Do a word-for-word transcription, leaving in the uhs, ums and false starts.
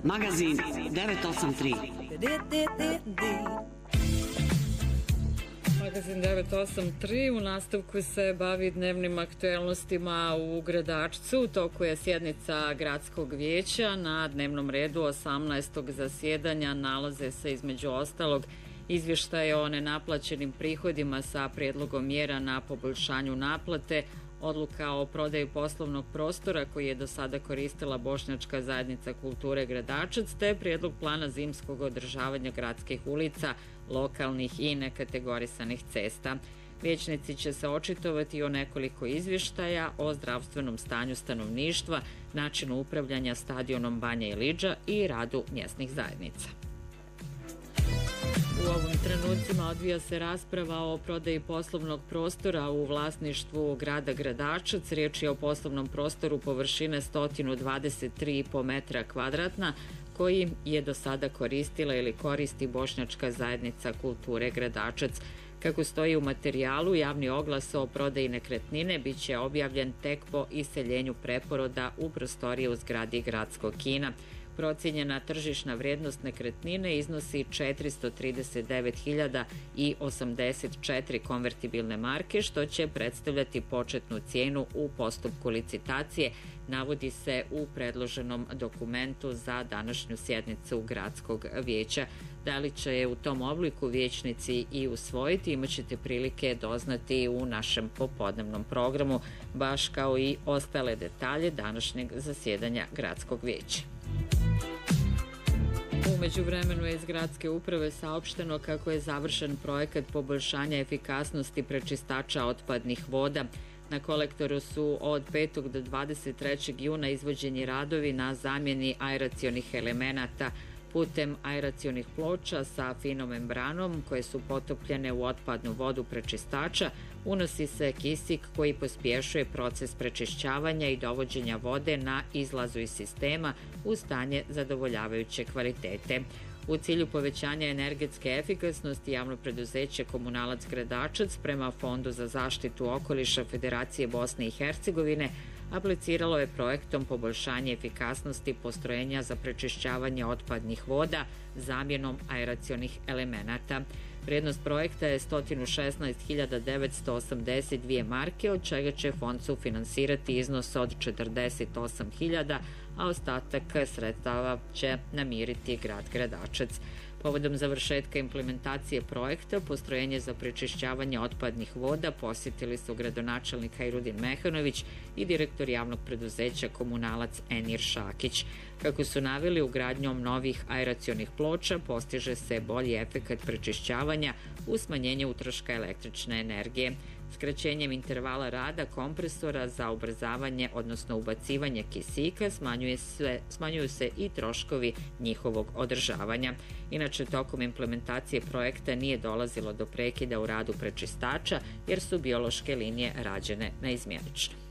Magazin devet osam tri. Magazin devet osam tri u nastavku se bavi dnevnim aktuelnostima u Gradačcu. U toku je sjednica gradskog vijeća. Na dnevnom redu osamnaestog zasjedanja nalaze se između ostalog izvještaje o nenaplaćenim prihodima sa prijedlogom mjera na poboljšanju naplate, odluka o prodaji poslovnog prostora koji je do sada koristila Bošnjačka zajednica kulture Gradačac, te prijedlog plana zimskog održavanja gradskih ulica, lokalnih i nekategorisanih cesta. Vijećnici će se očitovati o nekoliko izvještaja o zdravstvenom stanju stanovništva, načinu upravljanja stadionom Banja Ilidža i radu mjesnih zajednica. U ovim trenucima odvija se rasprava o prodaji poslovnog prostora u vlasništvu grada Gradačac. Riječ je o poslovnom prostoru površine sto dvadeset tri i po metra kvadratna koji je do sada koristila ili koristi Bošnjačka zajednica kulture Gradačac. Kako stoji u materijalu, javni oglas o prodaji nekretnine bit će objavljen tek po iseljenju preporoda u prostorije u zgradi gradskog kina. Procijenjena tržišna vrijednost nekretnine iznosi četiristo trideset devet hiljada osamdeset četiri konvertibilne marke, što će predstavljati početnu cijenu u postupku licitacije, navodi se u predloženom dokumentu za današnju sjednicu gradskog vijeća. Da li će je u tom obliku vijećnici i usvojiti, imat ćete prilike doznati u našem popodnevnom programu, baš kao i ostale detalje današnjeg zasjedanja gradskog vijeća. U međuvremenu je iz gradske uprave saopšteno kako je završen projekat poboljšanja efikasnosti prečistača otpadnih voda. Na kolektoru su od petog do dvadeset trećeg juna izvođeni radovi na zamjeni aeracionih elemenata putem aeracionih ploča sa finom membranom koje su potopljene u otpadnu vodu prečistača. Unosi se kisik koji pospješuje proces prečišćavanja i dovođenja vode na izlazu iz sistema u stanje zadovoljavajuće kvalitete. U cilju povećanja energetske efikasnosti javno preduzeće Komunalac Gradačac prema Fondu za zaštitu okoliša Federacije Bosne i Hercegovine apliciralo je projektom poboljšanje efikasnosti postrojenja za prečišćavanje otpadnih voda zamjenom aeracionih elemenata. Vrijednost projekta je sto šesnaest hiljada devetsto osamdeset dvije marke, od čega će fond sufinansirati iznos od četrdeset osam hiljada, a ostatak sredstava će namiriti grad Gradačac. Povodom završetka implementacije projekta, postrojenje za prečišćavanje otpadnih voda posjetili su gradonačelnik Hajrudin Mehanović i direktor javnog preduzeća Komunalac Enir Šakić. Kako su naveli, ugradnjom novih aeracionih ploča postiže se bolji efekat prečišćavanja uz smanjenje utroška električne energije. Skraćenjem intervala rada kompresora za ubrzavanje, odnosno ubacivanje kisika, smanjuje se, smanjuju se i troškovi njihovog održavanja. Inače, tokom implementacije projekta nije dolazilo do prekida u radu prečistača jer su biološke linije rađene naizmjenično.